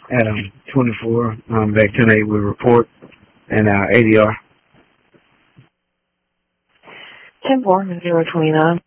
Adam 24, back 10-8 with report and ADR. 10-4, 029.